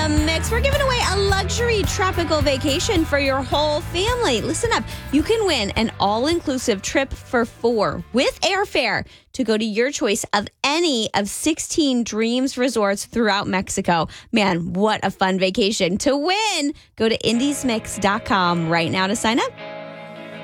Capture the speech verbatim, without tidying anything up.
Mix. We're giving away a luxury tropical vacation for your whole family. Listen up. You can win an all-inclusive trip for four with airfare to go to your choice of any of sixteen Dreams resorts throughout Mexico. Man, what a fun vacation. To win, go to indies mix dot com right now to sign up.